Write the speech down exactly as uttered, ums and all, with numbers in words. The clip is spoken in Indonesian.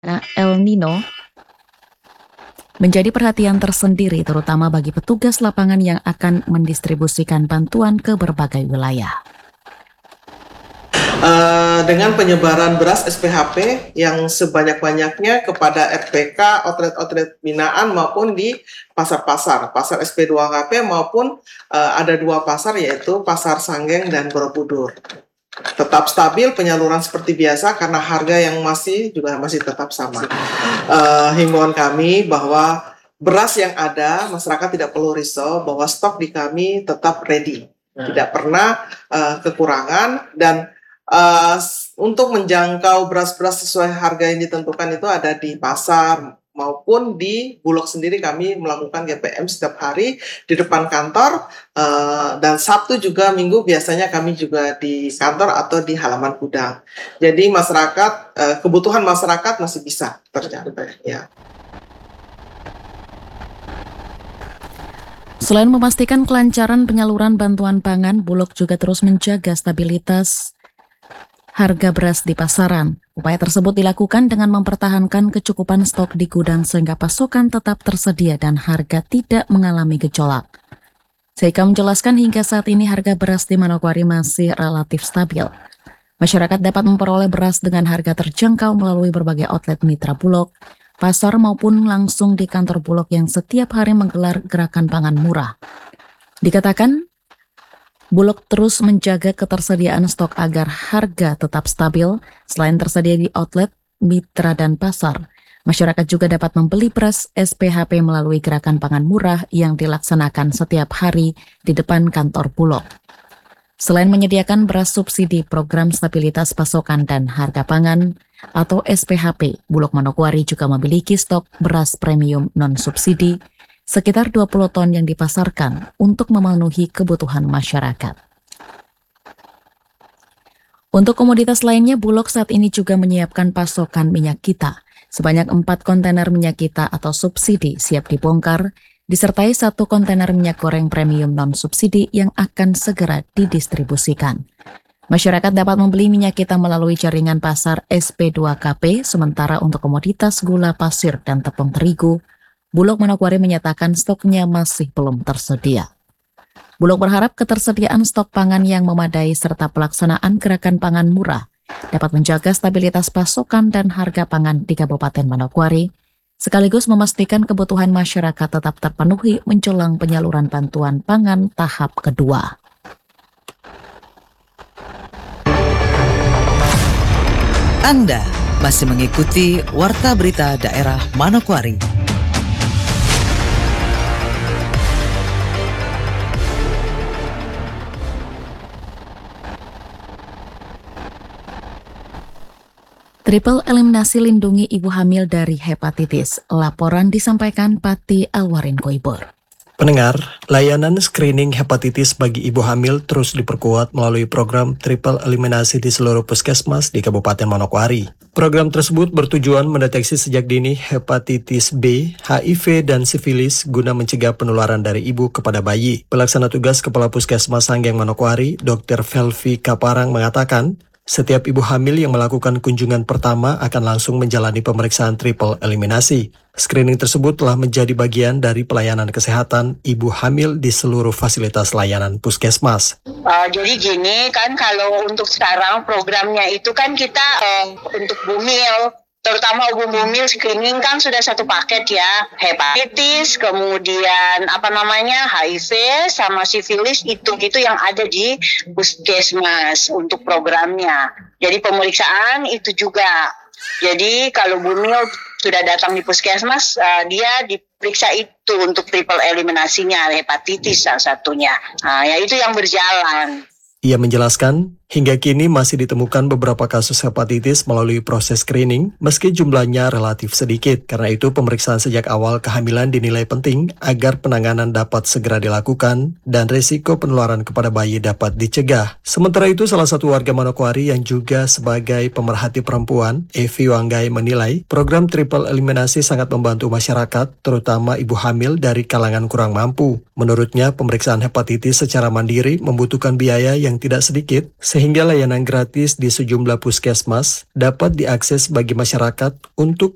El Nino menjadi perhatian tersendiri terutama bagi petugas lapangan yang akan mendistribusikan bantuan ke berbagai wilayah. Uh, dengan penyebaran beras S P H P yang sebanyak-banyaknya kepada R P K, outlet-outlet binaan maupun di pasar-pasar, pasar S P dua K P maupun uh, ada dua pasar yaitu Pasar Sanggeng dan Borobudur. Tetap stabil penyaluran seperti biasa karena harga yang masih juga masih tetap sama. Uh, himbauan kami bahwa beras yang ada, masyarakat tidak perlu risau bahwa stok di kami tetap ready. Tidak pernah uh, kekurangan dan uh, untuk menjangkau beras-beras sesuai harga yang ditentukan itu ada di pasar maupun di Bulog sendiri kami melakukan G P M setiap hari di depan kantor uh, dan Sabtu juga Minggu biasanya kami juga di kantor atau di halaman gudang. Jadi masyarakat uh, kebutuhan masyarakat masih bisa tercapai ya. Selain memastikan kelancaran penyaluran bantuan pangan, Bulog juga terus menjaga stabilitas harga beras di pasaran. Upaya tersebut dilakukan dengan mempertahankan kecukupan stok di gudang sehingga pasokan tetap tersedia dan harga tidak mengalami gejolak. Seika menjelaskan hingga saat ini harga beras di Manokwari masih relatif stabil. Masyarakat dapat memperoleh beras dengan harga terjangkau melalui berbagai outlet mitra Bulog, pasar maupun langsung di kantor Bulog yang setiap hari menggelar gerakan pangan murah. Dikatakan, Bulog terus menjaga ketersediaan stok agar harga tetap stabil. Selain tersedia di outlet, mitra, dan pasar, masyarakat juga dapat membeli beras S P H P melalui gerakan pangan murah yang dilaksanakan setiap hari di depan kantor Bulog. Selain menyediakan beras subsidi program stabilitas pasokan dan harga pangan atau S P H P, Bulog Manokwari juga memiliki stok beras premium non-subsidi sekitar dua puluh ton yang dipasarkan untuk memenuhi kebutuhan masyarakat. Untuk komoditas lainnya, Bulog saat ini juga menyiapkan pasokan minyak kita. Sebanyak empat kontainer minyak kita atau subsidi siap dibongkar, disertai satu kontainer minyak goreng premium non-subsidi yang akan segera didistribusikan. Masyarakat dapat membeli minyak kita melalui jaringan pasar S P dua K P, sementara untuk komoditas gula pasir dan tepung terigu, Bulog Manokwari menyatakan stoknya masih belum tersedia. Bulog berharap ketersediaan stok pangan yang memadai serta pelaksanaan gerakan pangan murah dapat menjaga stabilitas pasokan dan harga pangan di Kabupaten Manokwari, sekaligus memastikan kebutuhan masyarakat tetap terpenuhi menjelang penyaluran bantuan pangan tahap kedua. Anda masih mengikuti Warta Berita Daerah Manokwari. Triple eliminasi lindungi ibu hamil dari hepatitis. Laporan disampaikan Pati Alwarin Koibor. Pendengar, layanan screening hepatitis bagi ibu hamil terus diperkuat melalui program triple eliminasi di seluruh puskesmas di Kabupaten Manokwari. Program tersebut bertujuan mendeteksi sejak dini hepatitis B, H I V, dan sifilis guna mencegah penularan dari ibu kepada bayi. Pelaksana tugas Kepala Puskesmas Sanggeng Manokwari, Dokter Velvi Kaparang mengatakan, setiap ibu hamil yang melakukan kunjungan pertama akan langsung menjalani pemeriksaan triple eliminasi. Screening tersebut telah menjadi bagian dari pelayanan kesehatan ibu hamil di seluruh fasilitas layanan puskesmas. Uh, jadi gini kan, kalau untuk sekarang programnya itu kan kita uh, untuk bumil, terutama ibu bumil screening kan sudah satu paket ya, hepatitis, kemudian apa namanya H I V sama sifilis, itu itu yang ada di puskesmas untuk programnya. Jadi pemeriksaan itu juga. Jadi kalau bumil sudah datang di puskesmas, uh, dia diperiksa itu untuk triple eliminasinya, hepatitis salah satunya. Nah, ya itu yang berjalan. Ia menjelaskan, hingga kini masih ditemukan beberapa kasus hepatitis melalui proses screening, meski jumlahnya relatif sedikit. Karena itu, pemeriksaan sejak awal kehamilan dinilai penting agar penanganan dapat segera dilakukan dan risiko penularan kepada bayi dapat dicegah. Sementara itu, salah satu warga Manokwari yang juga sebagai pemerhati perempuan, Evi Wanggai, menilai program triple eliminasi sangat membantu masyarakat, terutama ibu hamil dari kalangan kurang mampu. Menurutnya, pemeriksaan hepatitis secara mandiri membutuhkan biaya yang tidak sedikit, sehingga layanan gratis di sejumlah puskesmas dapat diakses bagi masyarakat untuk